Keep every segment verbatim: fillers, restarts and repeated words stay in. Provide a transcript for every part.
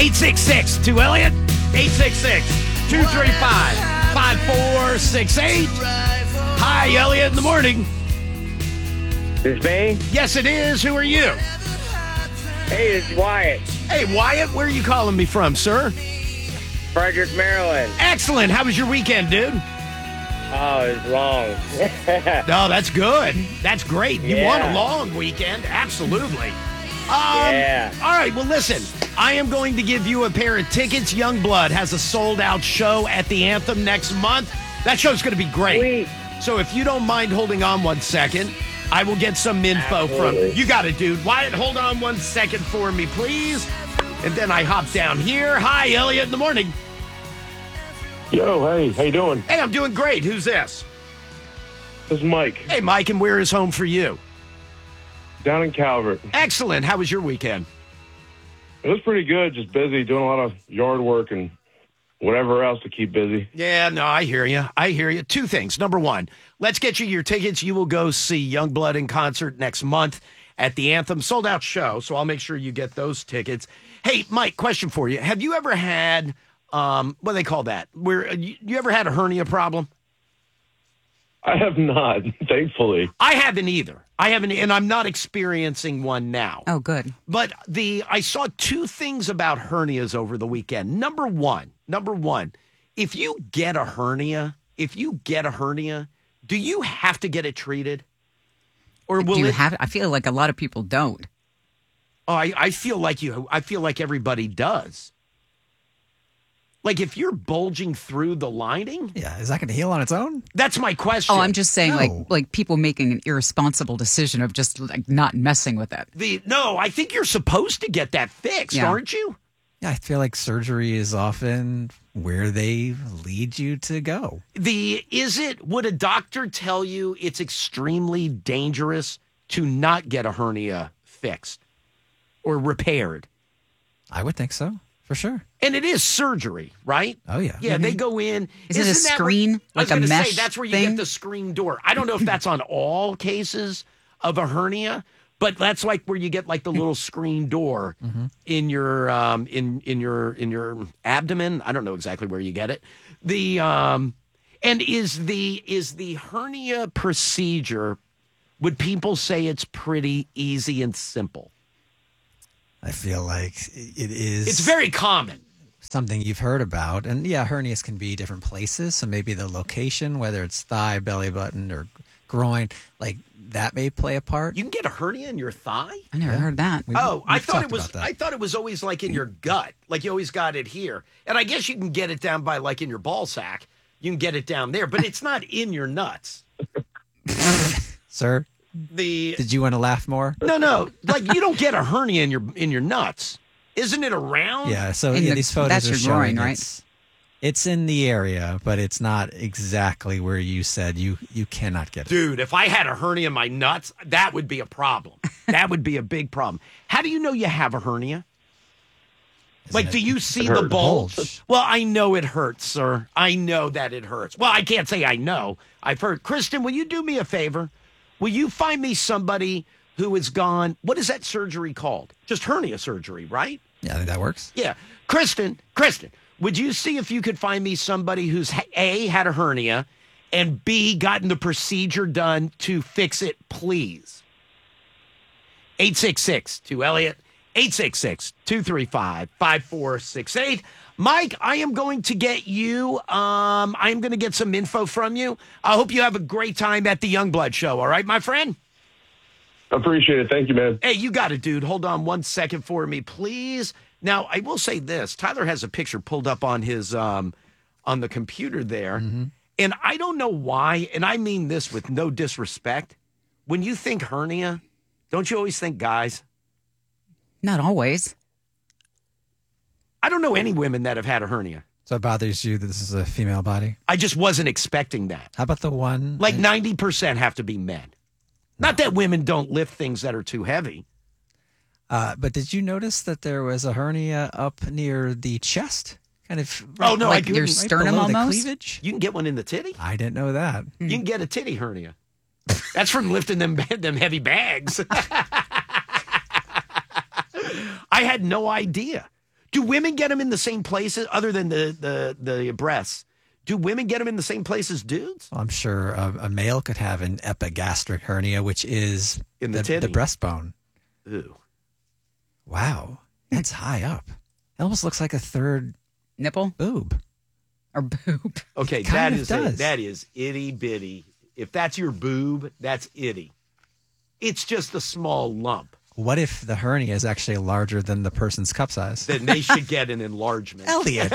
eight six six, two Elliott, eight six six, two three five, five four six eight. Hi, Elliott in the morning. This me? Yes, it is. Who are you? Hey, it's Wyatt. Hey, Wyatt, where are you calling me from, sir? Frederick, Maryland. Excellent. How was your weekend, dude? Oh, it's long. No, that's good. That's great. You Yeah. want a long weekend? Absolutely. Um, Yeah. All right, well, listen. I am going to give you a pair of tickets. Youngblood has a sold-out show at the Anthem next month. That show's going to be great. Sweet. So if you don't mind holding on one second, I will get some info Absolutely. from you. Got it, dude. Wyatt, hold on one second for me, please. And then I hop down here. Hi, Elliott in the morning. Yo, hey, how you doing? Hey, I'm doing great. Who's this? This is Mike, Hey, Mike, and where is home for you? down in Calvert. Excellent. How was your weekend? It was pretty good, just busy, doing a lot of yard work and whatever else to keep busy. Yeah, no, I hear you. I hear you. Two things. Number one, let's get you your tickets. You will go see Youngblood in concert next month at the Anthem. Sold out show, so I'll make sure you get those tickets. Hey, Mike, question for you. Have you ever had, um, what do they call that? Where you, you ever had a hernia problem? I have not, thankfully. I haven't either. I haven't, and I'm not experiencing one now. Oh, good. But the I saw two things about hernias over the weekend. Number one, number one, if you get a hernia, if you get a hernia, do you have to get it treated? Or will Do you it have? I feel like a lot of people don't. Oh, I, I feel like you I feel like everybody does. Like if you're bulging through the lining, Yeah, is that going to heal on its own? that's my question. Oh, I'm just saying, No. like, like people making an irresponsible decision of just like not messing with it. the no, I think you're supposed to get that fixed, Yeah. aren't you? Yeah, I feel like surgery is often where they lead you to go. The is it would a doctor tell you it's extremely dangerous to not get a hernia fixed or repaired? I would think so, for sure. And it is surgery, right? Oh, yeah. Yeah, they go in. Is it a Isn't that where- screen, I was like a gonna say, mesh that's where you thing? get the screen door. I don't know if that's on all cases of a hernia, but that's like where you get like the little screen door in your um in in your in your abdomen. I don't know exactly where you get it. The um and is the is the hernia procedure, would people say it's pretty easy and simple? I feel like it is It's very common. something you've heard about. And yeah, hernias can be different places. So maybe the location, whether it's thigh, belly button, or groin, like that may play a part. You can get a hernia in your thigh? I never heard that. We- Oh, I we've thought it talked was. about that. I thought it was always like in your gut, like you always got it here. And I guess you can get it down by like in your ball sack. You can get it down there, but it's not in your nuts. Sir, The did you want to laugh more? no, no, like you don't get a hernia in your in your nuts. Isn't it around? Yeah, so In yeah, the- these photos that's are your showing groin, right? it's, it's in the area, but it's not exactly where you said you you cannot get it. Dude, if I had a hernia in my nuts, that would be a problem. That would be a big problem. How do you know you have a hernia? Like, it- do you see it the hurts. bulge? Well, I know it hurts, sir. I know that it hurts. Well, I can't say I know. I've heard. Kristen, will you do me a favor? Will you find me somebody who has gone, what is that surgery called? Just hernia surgery, right? Yeah, I think that works. Yeah. Kristen, Kristen, would you see if you could find me somebody who's A, had a hernia, and B, gotten the procedure done to fix it, please? eight six six, two Elliott, eight six six, two three five, five four six eight. Mike, I am going to get you, um, I am going to get some info from you. I hope you have a great time at the Youngblood show, all right, my friend? Appreciate it. Thank you, man. Hey, you got it, dude. Hold on one second for me, please. Now, I will say this. Tyler has a picture pulled up on his um on the computer there. And I don't know why, and I mean this with no disrespect. When you think hernia, don't you always think guys? Not always. I don't know any women that have had a hernia. So it bothers you that this is a female body? I just wasn't expecting that. How about the one? Like ninety percent have to be men. Not that women don't lift things that are too heavy. Uh, but did you notice that there was a hernia up near the chest? Kind of. Oh, no, I Like couldn't. your Right sternum below the almost? cleavage? You can get one in the titty. I didn't know that. You can get a titty hernia. That's from lifting them them heavy bags. I had no idea. Do women get them in the same places other than the, the, the breasts? Do women get them in the same place as dudes? Well, I'm sure a, a male could have an epigastric hernia, which is In the the, titty? the breastbone. Ooh. Wow. That's high up. It almost looks like a third Nipple boob. or boob? Okay, Kind that of is a, does. that is itty bitty. If that's your boob, that's itty. It's just a small lump. What if the hernia is actually larger than the person's cup size? Then they should get an enlargement. Elliot.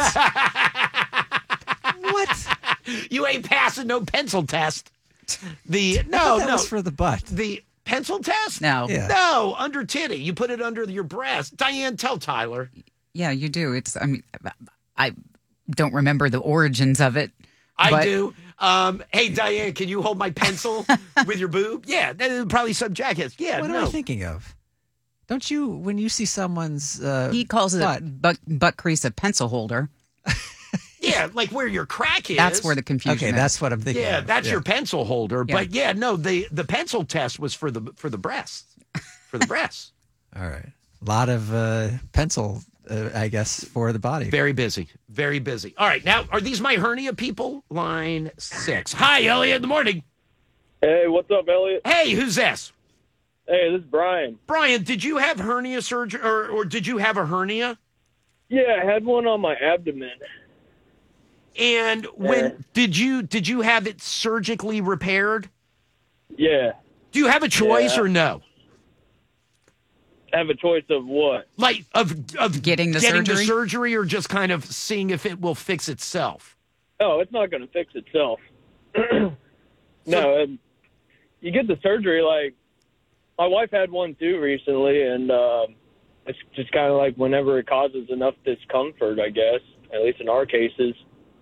What? You ain't passing no pencil test. The no, that no, was for the butt. the pencil test. No. Yeah. No, under titty. You put it under your breast. Diane, tell Tyler. Yeah, you do. It's. I mean, I don't remember the origins of it. I but- do. Um, hey, Diane, can you hold my pencil with your boob? Yeah, that is probably some jackass. Yeah, What no. am I thinking of? Don't you, when you see someone's uh, He calls it butt, a butt, butt crease a pencil holder. Yeah, like where your crack is. That's where the confusion okay, is. that's what I'm thinking Yeah, of. that's Yeah. your pencil holder. Yeah. But yeah, no, the the pencil test was for the for the breasts. For the breasts. All right. A lot of uh, pencil, uh, I guess, for the body. Very busy. Very busy. All right, now are these my hernia people? Line six. Hi, Elliot. Good morning. Hey, what's up, Elliot? Hey, who's this? Hey, this is Brian. Brian, did you have hernia surgery or, or did you have a hernia? Yeah, I had one on my abdomen. And when Yeah. did you did you have it surgically repaired? Yeah. Do you have a choice Yeah. or no? Have a choice of what? Like of of Getting the getting the surgery? surgery or just kind of seeing if it will fix itself? Oh, it's not going to fix itself. no, um, you get the surgery. Like my wife had one too recently, and um, it's just kind of like whenever it causes enough discomfort, I guess. At least in our cases,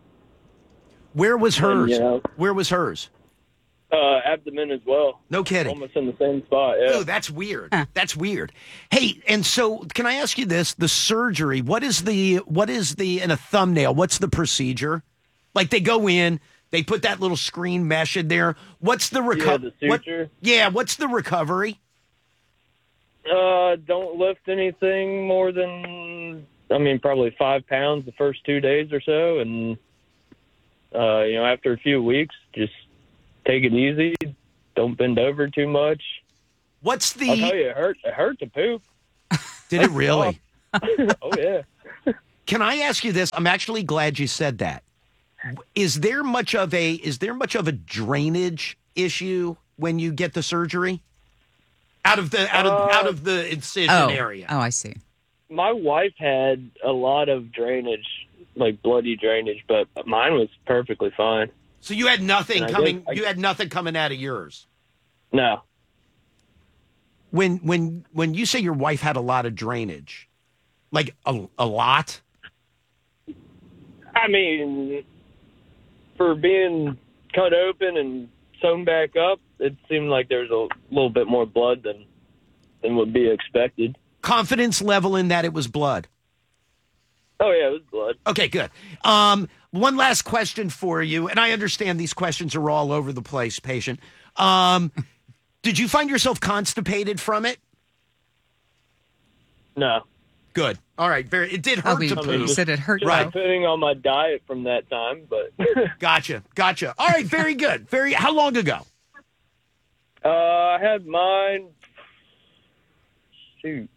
Where was hers? you know. Where was hers? uh, abdomen as well, No kidding. almost in the same spot. Yeah. Oh, that's weird. That's weird. Hey, and so can I ask you this? The surgery, what is the what is the in a thumbnail, what's the procedure? Like they go in, they put that little screen mesh in there. What's the Yeah, recovery? the suture. Yeah, what's the recovery? Uh, don't lift anything more than, I mean, probably five pounds the first two days or so, and uh, you know, after a few weeks, just take it easy. Don't bend over too much. What's I'll tell the you, it hurt. It hurt to poop. Did it really? Oh yeah. Can I ask you this? I'm actually glad you said that. Is there much of a is there much of a drainage issue when you get the surgery? Out of the out of Uh, out of the incision Oh, area. oh, I see. My wife had a lot of drainage, like bloody drainage, but mine was perfectly fine. So you had nothing I coming did- I- you had nothing coming out of yours. No. When when when you say your wife had a lot of drainage, like a, a lot? I mean, for being cut open and sewn back up, it seemed like there was a little bit more blood than than would be expected. Confidence level in that it was blood. Oh yeah, it was blood. Okay, good. Um, one last question for you, and I understand these questions are all over the place, patient. Um, did you find yourself constipated from it? No. Good. All right. Very. It did Oh, hurt we to I mean, poop. you said it hurt. Just Right. though. depending on my diet from that time, but Gotcha. Gotcha. All right. Very good. Very. How long ago? uh, I had mine. Shoot,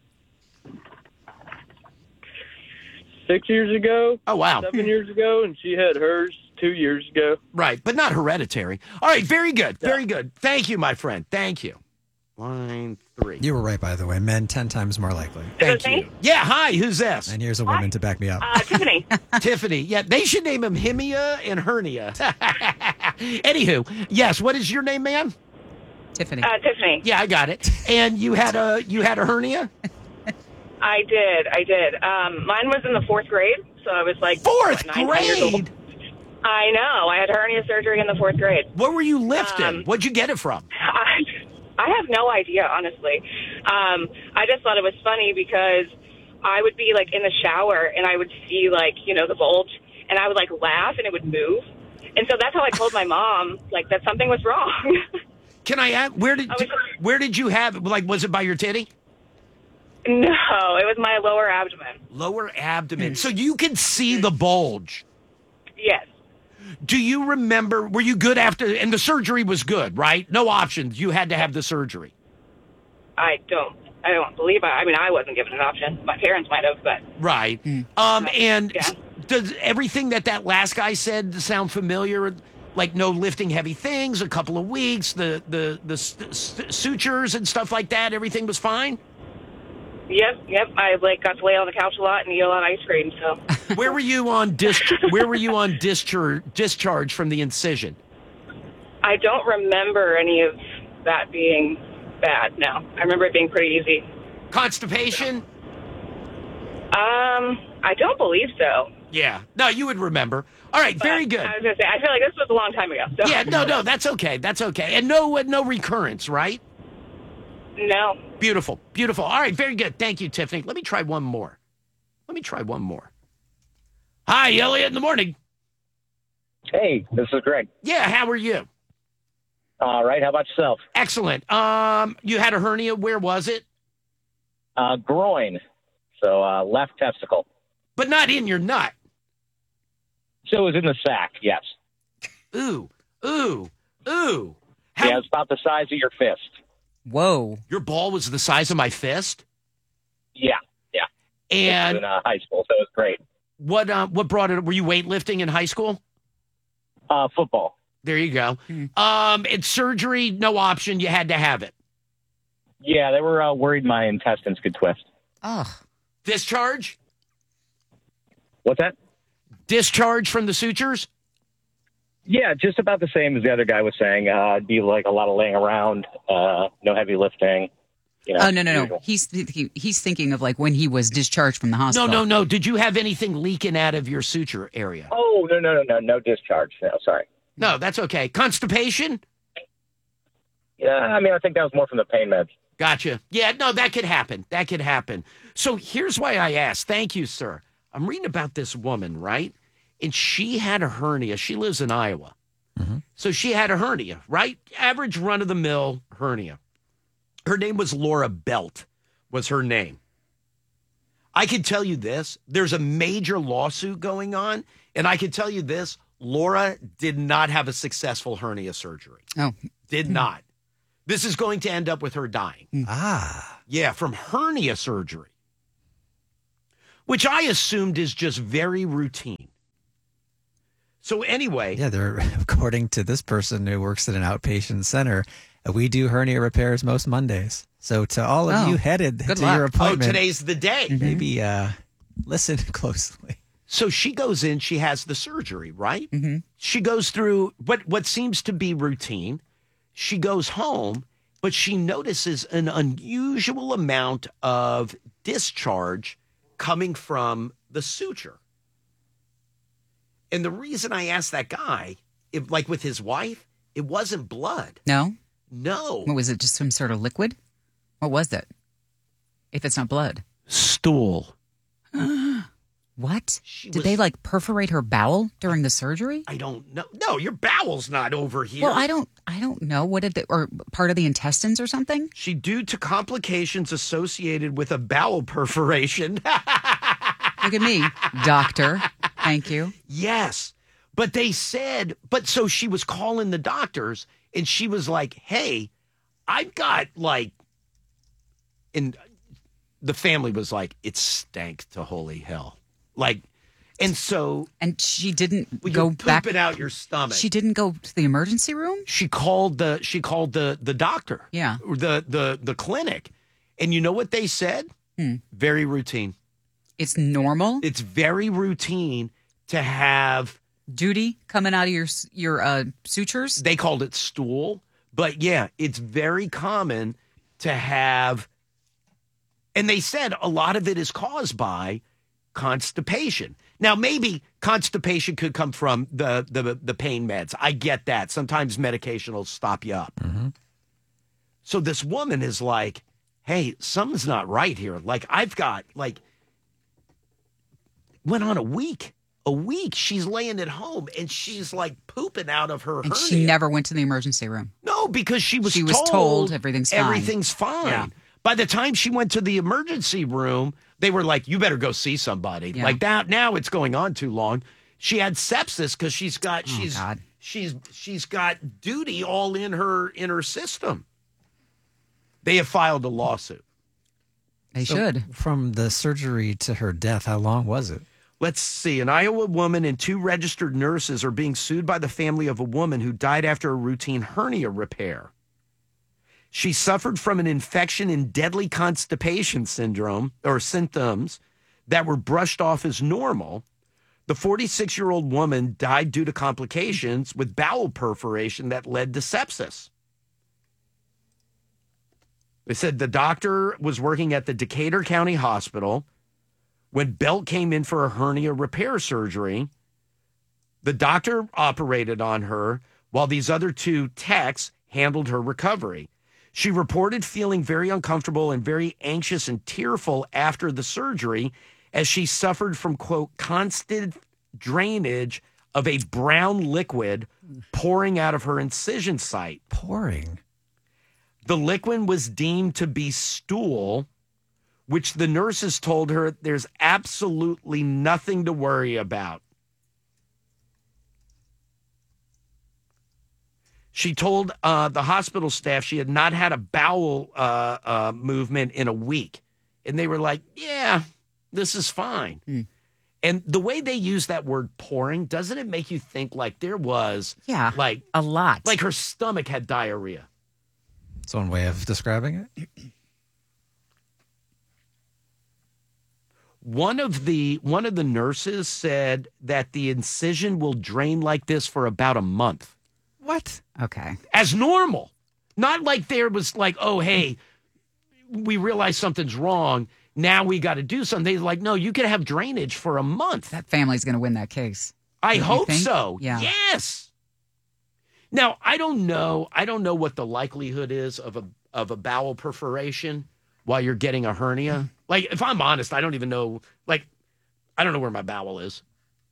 six years ago, Oh wow. seven years ago, and she had hers two years ago. Right, but not hereditary. All right. Very good. Very good. Thank you, my friend. Thank you. Line three. You were right, by the way. Men ten times more likely. Thank Is it you. me? Yeah. Hi. Who's this? And here's a woman to back me up. Uh, Tiffany. Tiffany. Yeah. They should name him Hemia and Hernia. Anywho, yes. What is your name, ma'am? Tiffany. Uh, Tiffany. Yeah, I got it. And you had a you had a hernia? I did. I did. Um, mine was in the fourth grade, so I was like Fourth what, nine, ten years old. grade. I know. I had hernia surgery in the fourth grade. What were you lifting? Um, What'd you get it from? I, I have no idea, honestly. Um, I just thought it was funny because I would be like in the shower and I would see like, you know, the bulge and I would like laugh and it would move. And so that's how I told my mom like that something was wrong. Can I ask where did I was- where did you have it? Like was it by your titty? No, it was my lower abdomen. Lower abdomen. So you can see the bulge. Yes. Do you remember, were you good after, and the surgery was good, right? No options. You had to have the surgery. I don't. I don't believe. I, I mean, I wasn't given an option. My parents might have, but Right. Um, and Yeah. does everything that that last guy said sound familiar? Like no lifting heavy things, a couple of weeks, the the the st- st- sutures and stuff like that. Everything was fine. yep, yep. I like got to lay on the couch a lot and eat a lot of ice cream. So Where were you on dis- Where were you on discharge discharge from the incision? I don't remember any of that being bad. No, I remember it being pretty easy. Constipation? Um, I don't believe so. Yeah. No, you would remember. All right. But Very good. I was gonna say, I feel like this was a long time ago. So. Yeah. No. No. That's okay. That's okay. And no. No recurrence. Right. No. Beautiful. Beautiful. All right. Very good. Thank you, Tiffany. Let me try one more. Let me try one more. Hi, Elliot. In the morning. Hey, this is Greg. Yeah. How are you? All right. How about yourself? Excellent. Um, you had a hernia. Where was it? Uh, groin. So uh, left testicle. But not in your nut. So it was in the sack, yes. Ooh. Ooh. Ooh. How, Yeah, it's about the size of your fist. Whoa. Your ball was the size of my fist. Yeah, yeah. And in uh, high school, so it was great. what? Uh, what brought it? Were you weightlifting in high school? Uh, football. There you go. Um, it's surgery, no option. You had to have it. Yeah, they were uh, worried my intestines could twist. Oh. Discharge? What's that? Discharge from the sutures? Yeah, just about the same as the other guy was saying. Uh, it'd be like a lot of laying around, uh, no heavy lifting. You know, Oh, no, no, no. usual. He's he, he's thinking of like when he was discharged from the No, hospital. no, no. Did you have anything leaking out of your suture area? Oh, no, no, no, no, no discharge. No, sorry. No, that's okay. Constipation? Yeah, I mean, I think that was more from the pain meds. Gotcha. Yeah, no, that could happen. That could happen. So here's why I asked. Thank you, sir. I'm reading about this woman, right? And she had a hernia. She lives in Iowa. So she had a hernia, right? Average run-of-the-mill hernia. Her name was Laura Belt, was her name. I can tell you this. There's a major lawsuit going on, and I can tell you this. Laura did not have a successful hernia surgery. Oh. Did not. This is going to end up with her dying. Ah. Yeah, from hernia surgery, which I assumed is just very routine. So anyway, Yeah, they're according to this person who works at an outpatient center, uh, we do hernia repairs most Mondays. So to all of Oh, you headed good to luck. your oh, appointment, today's the day. maybe uh, listen closely. So she goes in, she has the surgery, right? Mm-hmm. She goes through what, what seems to be routine. She goes home, but she notices an unusual amount of discharge coming from the suture. And the reason I asked that guy, if, like with his wife, it wasn't blood. No? No. What was it? Just some sort of liquid? What was it? If it's not blood. Stool. What? She Did was- they like perforate her bowel during the surgery? I don't know. No, your bowel's not over here. Well, I don't I don't know. What did they, or part of the intestines or something? She, due to complications associated with a bowel perforation. Look at me, doctor. Thank you. Yes. But they said, but so she was calling the doctors and she was like, hey, I've got like, and the family was like, it stank to holy hell. Like, and so And she didn't well, go you're back. pooping out your stomach. She didn't go to the emergency room? she called the, she called the, the doctor. Yeah. Or the, the, the clinic. And you know what they said? Hmm. Very routine. It's normal It's very routine to have, duty coming out of your your uh, sutures. they called it stool, but yeah, it's very common to have, and they said a lot of it is caused by constipation. Now, maybe constipation could come from the the, the pain meds. I get that. Sometimes medication will stop you up. So this woman is like, hey, something's not right here. Like, I've got, like, went on a week. A week. She's laying at home and she's like pooping out of her And hernia. she never went to the emergency room. No, because she was She was told, told everything's fine. Everything's fine. Yeah. By the time she went to the emergency room, they were like, you better go see somebody. Yeah. Like that, now it's going on too long. She had sepsis because she's got Oh, she's God. she's she's got duty all in her in her system. They have filed a lawsuit. They So should. From the surgery to her death, how long was it? Let's see. An Iowa woman and two registered nurses are being sued by the family of a woman who died after a routine hernia repair. She suffered from an infection and deadly constipation syndrome or symptoms that were brushed off as normal. The forty-six-year-old woman died due to complications with bowel perforation that led to sepsis. They said the doctor was working at the Decatur County Hospital when Belt came in for a hernia repair surgery. The doctor operated on her while these other two techs handled her recovery. She reported feeling very uncomfortable and very anxious and tearful after the surgery as she suffered from, quote, constant drainage of a brown liquid pouring out of her incision site. Pouring. The liquid was deemed to be stool, which the nurses told her there's absolutely nothing to worry about. She told uh, the hospital staff she had not had a bowel uh, uh, movement in a week. And they were like, yeah, this is fine. Mm. And the way they use that word pouring, doesn't it make you think like there was, Yeah. like, A lot. like her stomach had diarrhea? It's one way of describing it. One of the one of the nurses said that the incision will drain like this for about a month. What? Okay. As normal. Not like there was like, oh, hey, we realize something's wrong. Now we got to do something. They're like, no, you could have drainage for a month. That family's going to win that case. I Don't you hope think? so. Yeah. Yes. Now, I don't know. I don't know what the likelihood is of a of a bowel perforation while you're getting a hernia. Like, if I'm honest, I don't even know. Like, I don't know where my bowel is.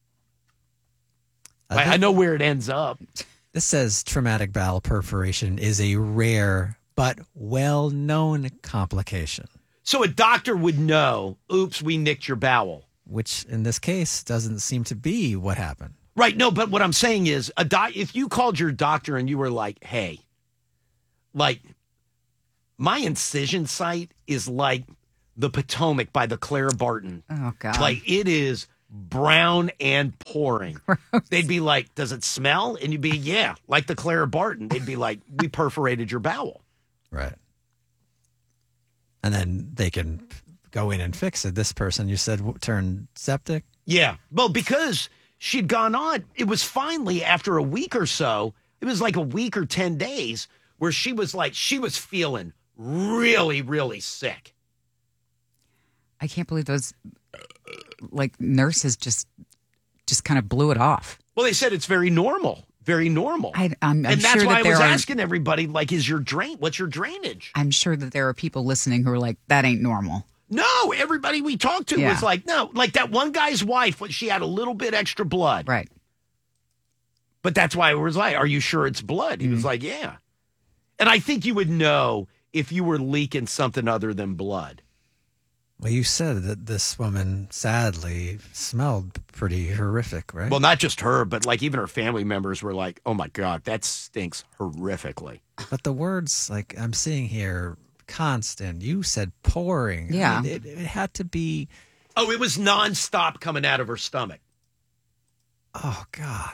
I Like, I think know where it ends up. This says traumatic bowel perforation is a rare but well-known complication, So a doctor would know, oops, we nicked your bowel. which in this case doesn't seem to be what happened. Right. No, but what I'm saying is, a doc, if you called your doctor and you were like, hey, like, my incision site is like the Potomac by the Clara Barton. Oh, God. Like, it is brown and pouring. They'd be like, does it smell? And you'd be, yeah, like the Clara Barton. They'd be like, we perforated your bowel. Right. And then they can go in and fix it. This person you said w- turned septic. Yeah. Well, because she'd gone on, it was finally after a week or so, it was like a week or ten days where she was like, she was feeling really, really sick. I can't believe those like nurses just just kind of blew it off. Well, they said it's very normal, very normal. I, I'm, I'm and that's sure why that I there was are. asking everybody, like, is your drain, what's your drainage? I'm sure that there are people listening who are like, that ain't normal. No, everybody we talked to Yeah. was like, no, like that one guy's wife, she had a little bit extra blood. Right. But that's why I was like, are you sure it's blood? He was like, yeah. And I think you would know if you were leaking something other than blood. Well, you said that this woman sadly smelled pretty horrific, right? Well, not just her, but like even her family members were like, oh my God, that stinks horrifically. But the words like I'm seeing here, constant. You said pouring. I Yeah. mean, it, it had to be. Oh, it was nonstop coming out of her stomach. Oh God.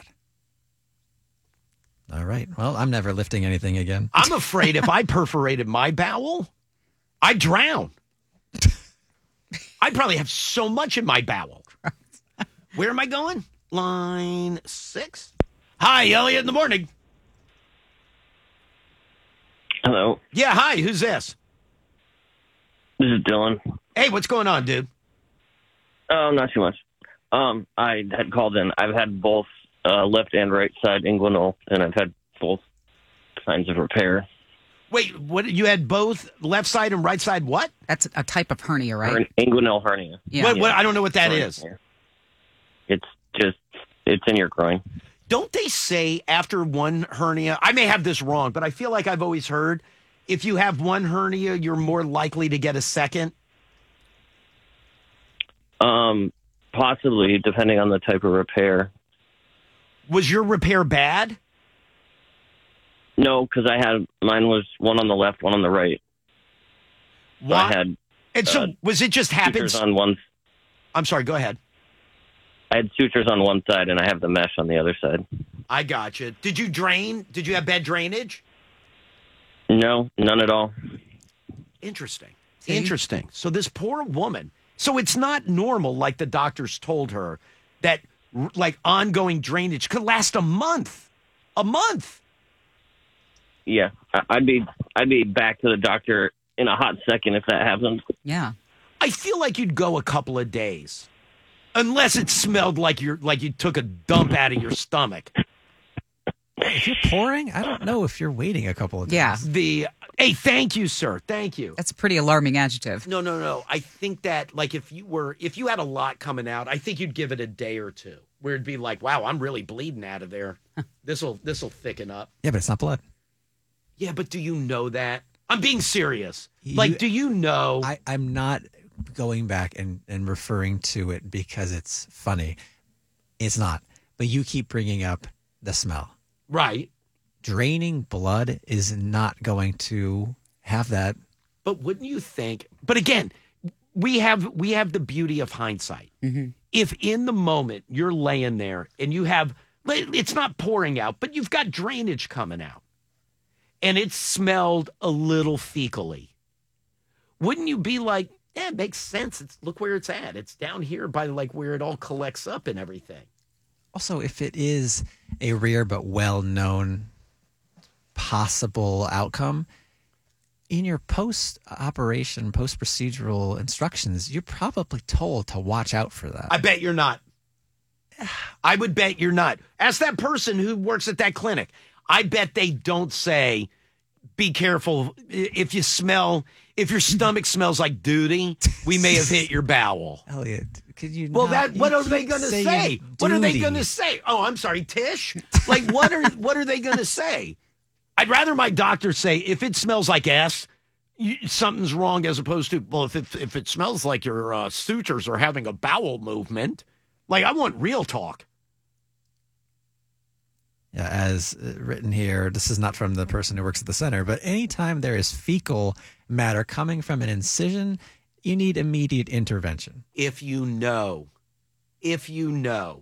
All right. Well, I'm never lifting anything again. I'm afraid if I perforated my bowel, I'd drown. I'd probably have so much in my bowel. Where am I going? Line six. Hi, Elliot in the morning. Hello, Yeah, hi, who's this? this is Dylan. Hey, what's going on, dude? Oh, not too much. Um, I had called in. I've had both uh, left and right side inguinal, and I've had both kinds of repair. Wait, what? You had both left side and right side what? That's a type of hernia, right? Hern- inguinal hernia. Yeah. What, what? I don't know what that Groin is. hernia. It's just, it's in your groin. Don't they say after one hernia, I may have this wrong, but I feel like I've always heard if you have one hernia, you're more likely to get a second? Um, possibly, depending on the type of repair. Was your repair bad? No, because I had mine was one on the left, one on the right. So Why? I had and so uh, was it just happens? sutures on one. I'm sorry. Go ahead. I had sutures on one side, and I have the mesh on the other side. I got you. Did you drain? Did you have bad drainage? No, none at all. Interesting. See? Interesting. So this poor woman. So it's not normal, like the doctors told her, that r- like ongoing drainage could last a month. A month. Yeah, I- I'd be I'd be back to the doctor in a hot second if that happens. Yeah. I feel like you'd go a couple of days, unless it smelled like you're like you took a dump out of your stomach. If you're pouring, I don't know if you're waiting a couple of days. Yeah. The hey, thank you, sir. Thank you. That's a pretty alarming adjective. No, no, no. I think that like if you were if you had a lot coming out, I think you'd give it a day or two, where it'd be like, wow, I'm really bleeding out of there. This'll this'll thicken up. Yeah, but it's not blood. Yeah, but do you know that? I'm being serious. You- like, do you know? I, I'm not going back and, and referring to it because it's funny. It's not. But you keep bringing up the smell. Right. Draining blood is not going to have that. But wouldn't you think? But again, we have we have the beauty of hindsight. If in the moment you're laying there and you have, it's not pouring out, but you've got drainage coming out, and it smelled a little fecally, wouldn't you be like, yeah, it makes sense. It's look where it's at. It's down here by like where it all collects up and everything. Also, if it is a rare but well-known possible outcome, in your post-operation, post-procedural instructions, you're probably told to watch out for that. I bet you're not. I would bet you're not. Ask that person who works at that clinic. I bet they don't say, be careful. If you smell, if your stomach smells like duty, we may have hit your bowel. Elliot, could you Well, not- that you what are they keep going to saying say? What are they duty. going to say? Oh, I'm sorry, Tish. Like, what are what are they going to say? I'd rather my doctor say, if it smells like S, you, something's wrong, as opposed to, well, if it, if it smells like your uh, sutures are having a bowel movement. Like, I want real talk. Yeah, as uh, written here, this is not from the person who works at the center, but anytime there is fecal matter coming from an incision, you need immediate intervention. If you know, if you know.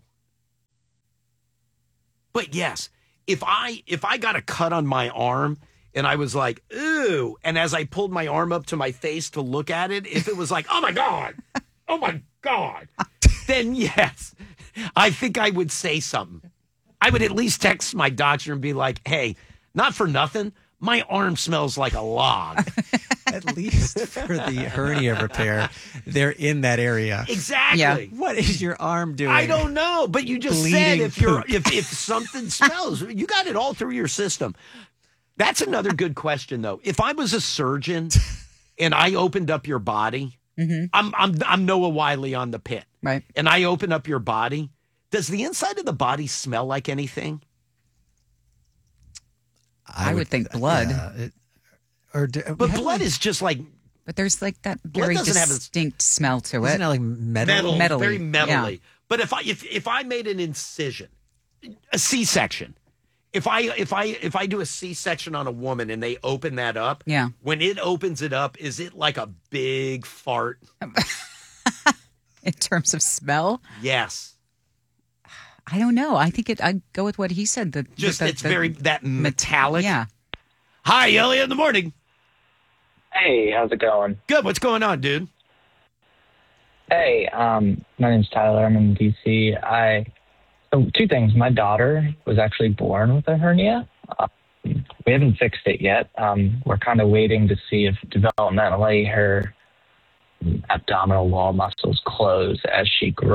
But yes, if I if I got a cut on my arm and I was like, ooh, and as I pulled my arm up to my face to look at it, if it was like, oh my God, oh my God, then yes, I think I would say something. I would at least text my doctor and be like, hey, not for nothing, my arm smells like a log. At least for the hernia repair, they're in that area. Exactly. Yeah. What is your arm doing? I don't know, but you just said Bleeding if you're poop. if if something smells, you got it all through your system. That's another good question, though. If I was a surgeon and I opened up your body, I'm I'm I'm Noah Wiley on the Pit, Right. and I open up your body. Does the inside of the body smell like anything? I would think blood. yeah, it- or do, But how do blood I- is just like But there's like that very doesn't have a- distinct smell to Isn't it. that like metal? metal, metally, very metally. yeah. But if I if if I made an incision, a C-section, if I if I if I do a C-section on a woman and they open that up, Yeah. when it opens it up, is it like a big fart? In terms of smell, Yes. I don't know. I think it. I go with what he said. The Just the, it's the- very that metallic. Yeah. Hi, Elliot in the morning. Hey, how's it going? Good. What's going on, dude? Hey, um, my name's Tyler. I'm in D C. I so two things. My daughter was actually born with a hernia. Um, we haven't fixed it yet. Um, we're kind of waiting to see if developmentally her abdominal wall muscles close as she grows.